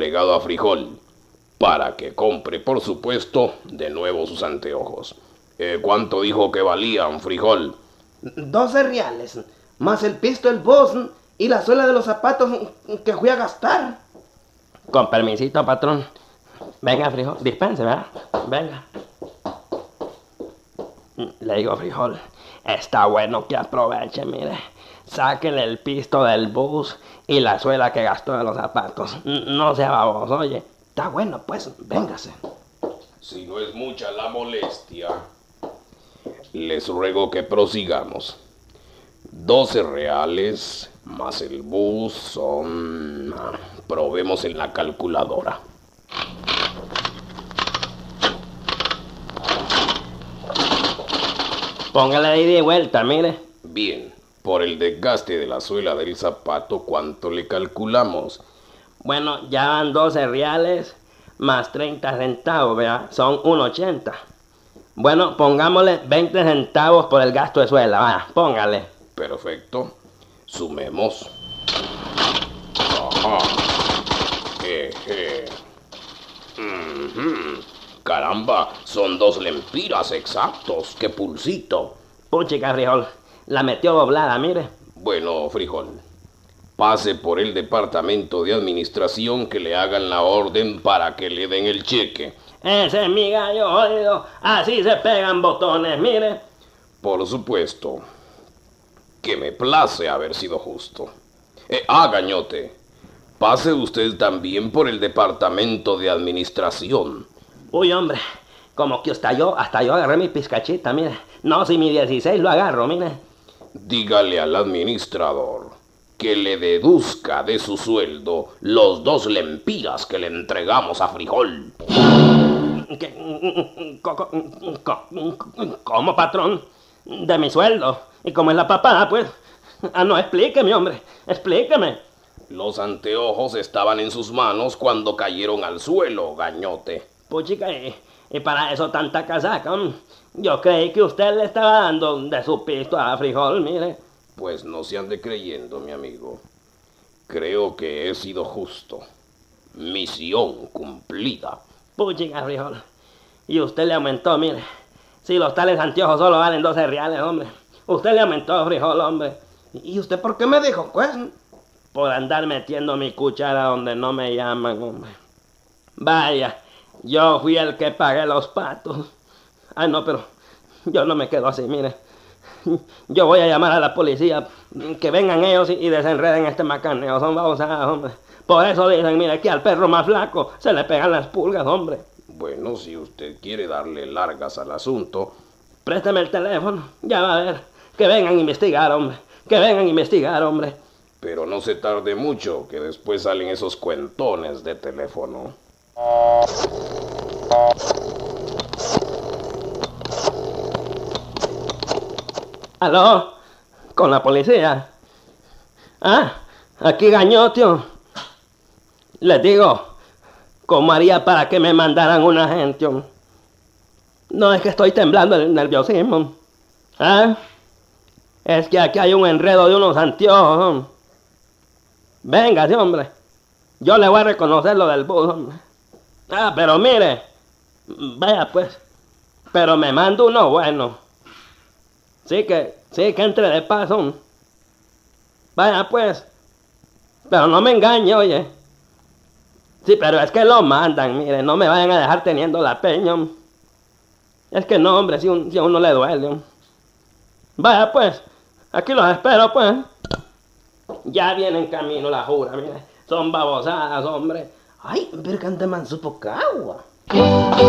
legado a Frijol, para que compre, por supuesto, de nuevo sus anteojos. ¿Cuánto dijo que valían, Frijol? 12 reales, más el pisto, el bus y la suela de los zapatos que fui a gastar. Con permisito, patrón. Venga, Frijol, dispense, ¿verdad? Venga. Le digo, Frijol, está bueno que aproveche, mire. Sáquenle el pisto del bus y la suela que gastó de los zapatos. No sea baboso, oye. Está bueno, pues, véngase. Si no es mucha la molestia, les ruego que prosigamos. 12 reales más el bus son... probemos en la calculadora. Póngale de ida y vuelta, mire. Bien, por el desgaste de la suela del zapato, ¿cuánto le calculamos? Bueno, ya van 12 reales más 30 centavos, ¿verdad? Son 1.80. Bueno, pongámosle 20 centavos por el gasto de suela, vaya, póngale. Perfecto. Sumemos. Ajá. Caramba, son 2 lempiras exactos. ¡Qué pulsito! Puchica, Frijol, la metió doblada, mire. Bueno, Frijol, pase por el departamento de administración que le hagan la orden para que le den el cheque. Ese es mi gallo jodido, así se pegan botones, mire. Por supuesto, que me place haber sido justo. Gañote, pase usted también por el departamento de administración. Uy, hombre, como que hasta yo agarré mi pizcachita, mire. No, si mi 16 lo agarro, mire. Dígale al administrador que le deduzca de su sueldo los 2 lempiras que le entregamos a Frijol. ¿Cómo, patrón? De mi sueldo. ¿Y cómo es la papada, pues? No, explíqueme, hombre, explíqueme. Los anteojos estaban en sus manos cuando cayeron al suelo, Gañote. Puchica, y para eso tanta casaca. Yo creí que usted le estaba dando de su pisto a Frijol, mire. Pues no se ande creyendo, mi amigo. Creo que he sido justo. Misión cumplida. Puchica, Frijol. Y usted le aumentó, mire. Si los tales anteojos solo valen 12 reales, hombre. Usted le aumentó, Frijol, hombre. ¿Y usted por qué me dijo, pues? Por andar metiendo mi cuchara donde no me llaman, hombre. Vaya, yo fui el que pagué los patos. Ay, no, pero yo no me quedo así, mire. Yo voy a llamar a la policía, que vengan ellos y desenreden este macaneo. Son babosadas, hombre. Por eso dicen, mire, que al perro más flaco se le pegan las pulgas, hombre. Bueno, si usted quiere darle largas al asunto... Présteme el teléfono, ya va a ver. Que vengan a investigar, hombre. Que vengan a investigar, hombre. Pero no se tarde mucho, que después salen esos cuentones de teléfono. ¿Aló? ¿Con la policía? Ah, aquí Gañotio. Les digo, ¿cómo haría para que me mandaran un agente? No, es que estoy temblando del nerviosismo. ¿Ah? Es que aquí hay un enredo de unos anteojos. Venga, sí, hombre. Yo le voy a reconocer lo del bus, hombre. Ah, pero mire. Vaya, pues. Pero me mando uno bueno. Sí que entre de paso. Vaya, pues. Pero no me engañe, oye. Sí, pero es que lo mandan, mire. No me vayan a dejar teniendo la peña. Es que no, hombre, si a uno le duele. Vaya, pues. Aquí los espero, pues. Ya viene en camino la jura, mire. Son babosadas, hombre. Ay, pero que ande man supo cagua.